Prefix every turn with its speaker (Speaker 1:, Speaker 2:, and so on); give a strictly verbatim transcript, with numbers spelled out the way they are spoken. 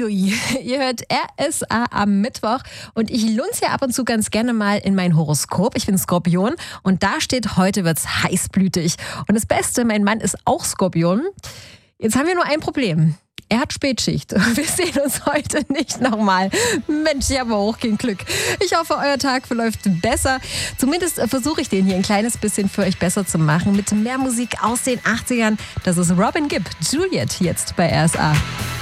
Speaker 1: Uiuiui, ihr hört R S A am Mittwoch und ich lunze ja ab und zu ganz gerne mal in mein Horoskop. Ich bin Skorpion und da steht, heute wird's heißblütig. Und das Beste, mein Mann ist auch Skorpion. Jetzt haben wir nur ein Problem. Er hat Spätschicht. Wir sehen uns heute nicht nochmal. Mensch, ich habe auch kein Glück. Ich hoffe, euer Tag verläuft besser. Zumindest versuche ich den hier ein kleines bisschen für euch besser zu machen. Mit mehr Musik aus den achtzigern. Das ist Robin Gibb, Juliet, jetzt bei R S A.